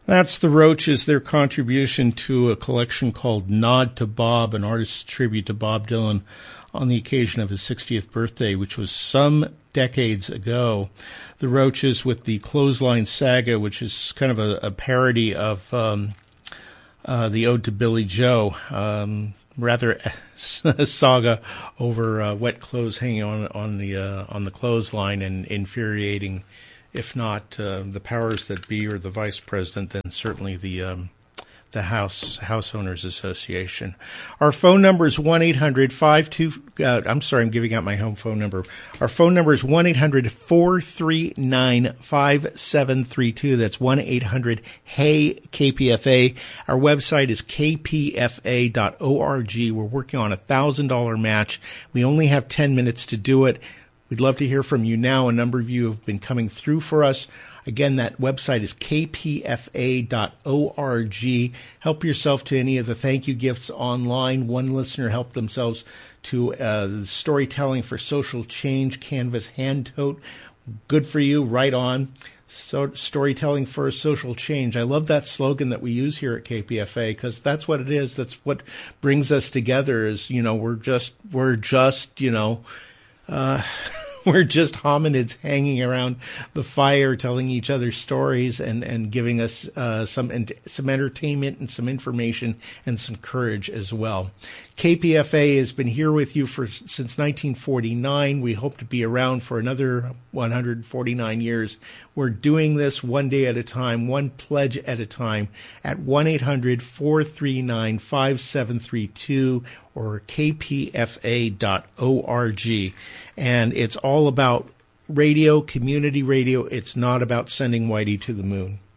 That's the Roaches, their contribution to a collection called Nod to Bob, an artist's tribute to Bob Dylan on the occasion of his 60th birthday, which was some decades ago. The Roaches with the Clothesline Saga, which is kind of a parody of the Ode to Billy Joe, rather a saga over wet clothes hanging on the clothesline and infuriating, if not the powers that be or the vice president, then certainly the House Owners Association. Our phone number is 1-800-52... I'm sorry, I'm giving out my home phone number. Our phone number is 1-800-439-5732. That's 1-800-HEY-KPFA. Our website is kpfa.org. We're working on a $1,000 match. We only have 10 minutes to do it. We'd love to hear from you now. A number of you have been coming through for us. Again, that website is kpfa.org. Help yourself to any of the thank you gifts online. One listener helped themselves to the Storytelling for Social Change canvas hand tote. Good for you. Right on. So, storytelling for social change. I love that slogan that we use here at KPFA because that's what it is. That's what brings us together is, we're just we're just hominids hanging around the fire, telling each other stories and giving us some entertainment and some information and some courage as well. KPFA has been here with you since 1949. We hope to be around for another 149 years. We're doing this one day at a time, one pledge at a time at 1-800-439-5732 or kpfa.org. And it's all about radio, community radio. It's not about sending Whitey to the moon.